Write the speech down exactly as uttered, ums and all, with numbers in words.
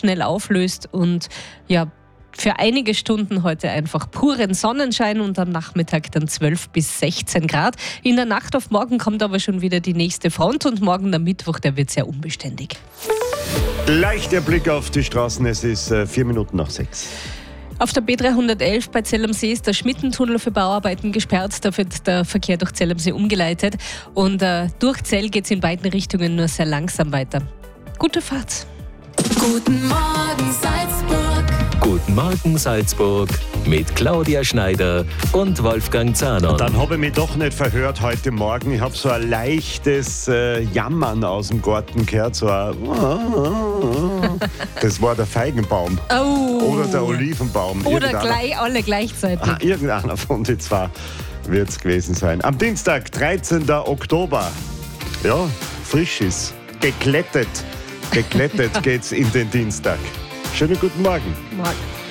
schnell auflöst und ja, für einige Stunden heute einfach puren Sonnenschein und am Nachmittag dann zwölf bis sechzehn Grad. In der Nacht auf morgen kommt aber schon wieder die nächste Front und morgen der Mittwoch, der wird sehr unbeständig. Leichter Blick auf die Straßen, es ist äh, vier Minuten nach sechs. Auf der B dreihundertelf bei Zell am See ist der Schmittentunnel für Bauarbeiten gesperrt. Da wird der Verkehr durch Zell am See umgeleitet. Und äh, durch Zell geht es in beiden Richtungen nur sehr langsam weiter. Gute Fahrt. Guten Morgen Salzburg. Guten Morgen Salzburg mit Claudia Schneider und Wolfgang Zahner. Dann habe ich mich doch nicht verhört heute Morgen. Ich habe so ein leichtes äh, Jammern aus dem Garten gehört. So ein das war der Feigenbaum. Oh. Oder der Olivenbaum. Oder Irgendeiner- gleich, alle gleichzeitig. Ah, irgendeiner von den zwei wird es gewesen sein. Am Dienstag, dreizehnten Oktober. Ja, frisch ist. Geklettet. Geklettet geht's in den Dienstag. Schönen guten Morgen. Morgen.